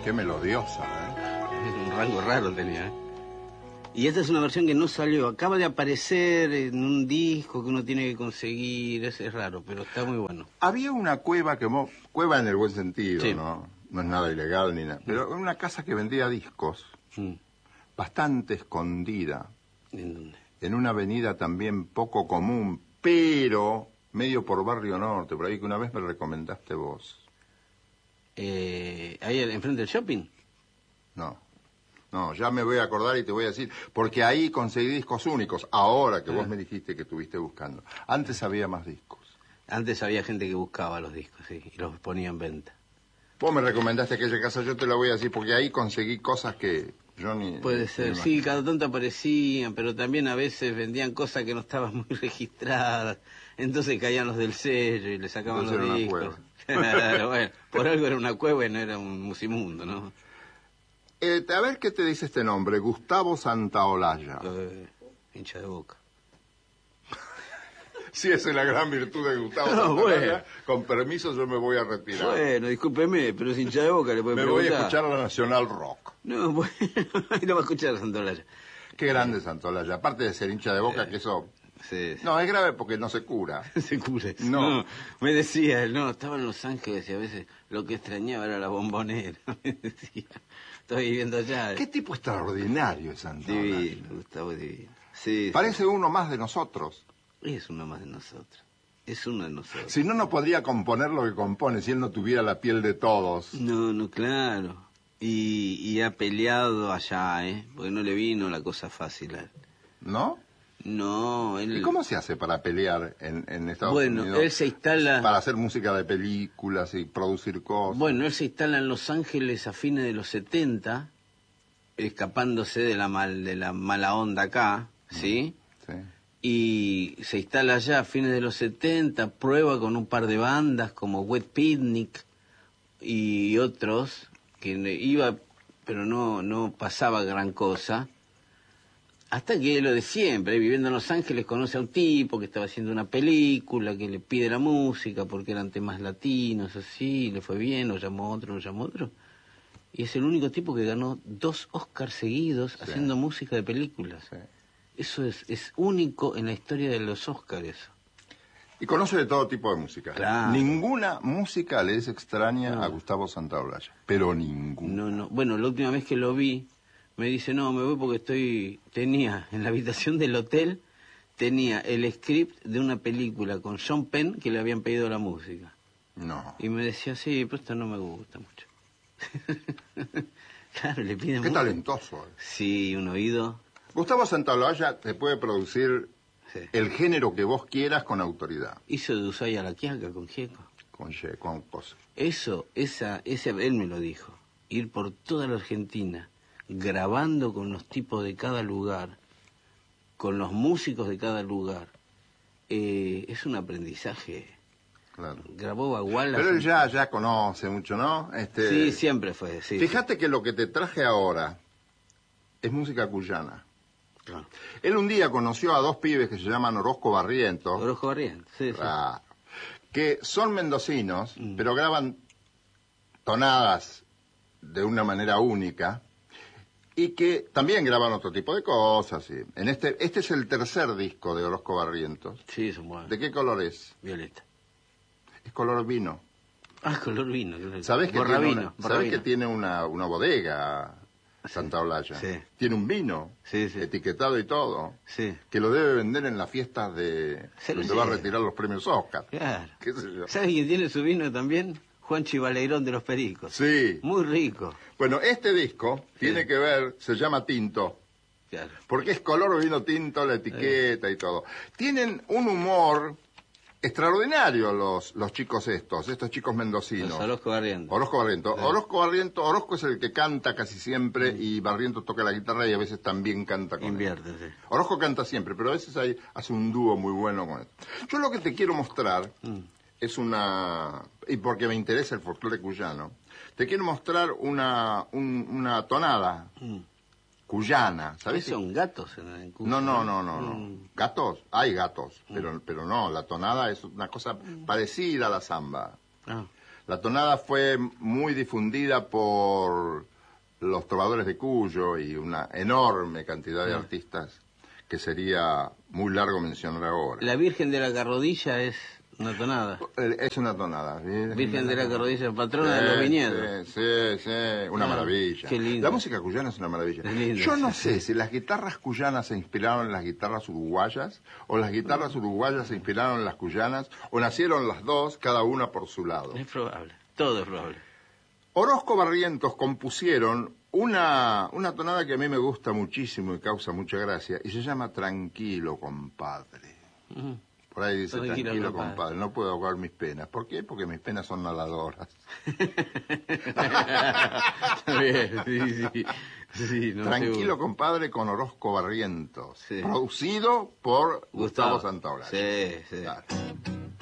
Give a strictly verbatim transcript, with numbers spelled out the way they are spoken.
Qué melodiosa, ¿eh? Un rango raro tenía, ¿eh? Y esta es una versión que no salió. Acaba de aparecer en un disco que uno tiene que conseguir. Ese es raro, pero está muy bueno. Había una cueva que... Mo... Cueva en el buen sentido, Sí. ¿no? No es nada ilegal ni nada. Pero una casa que vendía discos, Mm. bastante escondida, ¿En dónde? en una avenida también poco común, pero medio por Barrio Norte, por ahí que una vez me recomendaste vos. Eh, ¿Ahí enfrente del shopping? No, no, ya me voy a acordar y te voy a decir, porque ahí conseguí discos únicos, ahora que Ah. vos me dijiste que estuviste buscando. Antes había más discos. Antes había gente que buscaba los discos, sí, y los ponía en venta. Vos me recomendaste aquella casa, yo te la voy a decir, porque ahí conseguí cosas que yo ni... Puede ni ser, sí, imaginaba. cada tanto aparecían, pero también a veces vendían cosas que no estaban muy registradas. Entonces caían los del sello y le sacaban Entonces los era una discos. cueva. Claro, bueno, por algo era una cueva y no era un musimundo, ¿no? Eh, a ver qué te dice este nombre, Gustavo Santaolalla. Eh, hincha de Boca. Sí, esa es la gran virtud de Gustavo No, Santaolalla. bueno. Con permiso yo me voy a retirar. Bueno, discúlpeme, pero es hincha de Boca, le puede me voy preguntar. a escuchar a la Nacional Rock. No, bueno, ahí lo va a escuchar Santolaya. Qué grande Santaolalla. Aparte de ser hincha de Boca, que eso... Sí, sí. No, es grave porque no se cura. Se cura eso. No. No, me decía él, no, estaba en Los Ángeles y a veces lo que extrañaba era la bombonera. Me decía, estoy viviendo allá. Qué tipo extraordinario es Santaolalla. Divino, Gustavo es divino. Sí, Parece uno más de nosotros. sí, es uno más de nosotros. Es uno de nosotros. Si no, no podría componer lo que compone si él no tuviera la piel de todos. No, no, claro. Y, y ha peleado allá, ¿eh? Porque no le vino la cosa fácil a él. ¿No? No, él... ¿Y cómo se hace para pelear en, en Estados Bueno, Unidos? él se instala... Para hacer música de películas y producir cosas. Bueno, él se instala en Los Ángeles a fines de los setenta, escapándose de la mal, de la mala onda acá, ¿sí? Sí. Y se instala allá a fines de los setenta, prueba con un par de bandas como Wet Picnic y otros, que iba, pero no, no pasaba gran cosa. Hasta que lo de siempre, viviendo en Los Ángeles, conoce a un tipo que estaba haciendo una película, que le pide la música porque eran temas latinos, así, le fue bien, lo llamó otro, lo llamó otro. Y es el único tipo que ganó dos Oscars seguidos Sí. haciendo música de películas. Sí. Eso es, es único en la historia de los Oscars, eso. Y conoce de todo tipo de música. Claro. Ninguna música le es extraña No. a Gustavo Santaolalla. Pero ninguna. No, no. Bueno, la última vez que lo vi, me dice, no, me voy porque estoy... Tenía, en la habitación del hotel, tenía el script de una película con Sean Penn que le habían pedido la música. No. Y me decía, sí, pero esto no me gusta mucho. Claro, le piden Qué mucho. talentoso. eh. Sí, un oído. Gustavo Santaolalla te puede producir Sí. el género que vos quieras con autoridad. Hizo de Ushuaia a la Quiaca con Gieco. Con, ye- con cosas. Eso, esa, ese, él me lo dijo. Ir por toda la Argentina, grabando con los tipos de cada lugar, con los músicos de cada lugar. Eh, es un aprendizaje. Claro. Grabó Baguala. Pero él ya, ya conoce mucho, ¿no? Este, Sí, siempre fue, sí. Fíjate que lo que te traje ahora es música cuyana. Claro. Él un día conoció a dos pibes que se llaman Orozco Barrientos, Orozco Barrientos, sí, sí. ah, que son mendocinos, Mm. pero graban tonadas de una manera única y que también graban otro tipo de cosas. Sí. En este, este es el tercer disco de Orozco Barrientos. Sí, son buenos. ¿De qué color es? Violeta. Es color vino. Ah, color vino. Claro. ¿Sabés que Borra tiene, vino, una, borra ¿sabés que vino. tiene una, una bodega, Santaolalla? Sí. Tiene un vino, Sí, sí. etiquetado y todo, Sí, que lo debe vender en las fiestas de Se lo donde va a lleva. retirar los premios Oscar. claro. ¿Qué sé yo? ¿Sabes quién tiene su vino también? Juan Chivaleirón de los Pericos. Sí. Muy rico. Bueno, este disco tiene que ver, se llama Tinto, Claro. porque es color vino tinto, la etiqueta y todo. Tienen un humor extraordinario los, los chicos estos, estos chicos mendocinos. Los Orozco Barrientos. Orozco Barriento. Sí. Orozco Barriento, Orozco es el que canta casi siempre y Barriento toca la guitarra y a veces también canta con él. Invierte, sí. Orozco canta siempre, pero a veces hay, hace un dúo muy bueno con él. Yo lo que te quiero mostrar Mm. es una... y porque me interesa el folclore cuyano, te quiero mostrar una, un- una tonada Mm. cuyana, ¿Sabes? ¿sabes? Son gatos en el curso. No, no, no, no, no. Mm. Gatos, hay gatos, pero, pero no, la tonada es una cosa parecida a la samba. Ah, La tonada fue muy difundida por los trovadores de Cuyo y una enorme cantidad de Ah. artistas que sería muy largo mencionar ahora. La Virgen de la Carrodilla es una tonada. Eh, Es una tonada. Virgen de la Carrodilla, patrona Sí, de los viñedos. Sí, sí, sí, una Ah, maravilla. qué lindo. La música cuyana es una maravilla. Es lindo, Yo no sí, sé si las guitarras cuyanas se inspiraron en las guitarras uruguayas, o las guitarras uruguayas se inspiraron en las cuyanas, o nacieron las dos, cada una por su lado. Es probable, todo es probable. Orozco Barrientos compusieron una, una tonada que a mí me gusta muchísimo y causa mucha gracia, y se llama Tranquilo, compadre. Ujú. Por ahí dice, Tranquilo, tranquilo, compadre. compadre, no puedo ahogar mis penas. ¿Por qué? Porque mis penas son nadadoras. Está bien, sí, sí. Sí, no, Tranquilo, seguro. compadre, con Orozco Barrientos. Sí. Producido por Gustavo, Gustavo. Santaolalla. Sí, sí. Claro.